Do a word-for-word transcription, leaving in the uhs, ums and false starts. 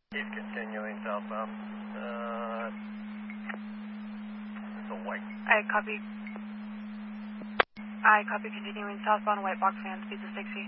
Keep continuing southbound. Uh, it's a white. I copy. I copy continuing southbound white box van, speeds of sixty.